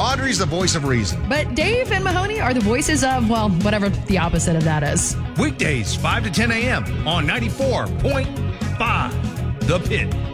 Audrey's the voice of reason. But Dave and Mahoney are the voices of, well, whatever the opposite of that is. Weekdays, 5 to 10 a.m. on 94.5 The Pit.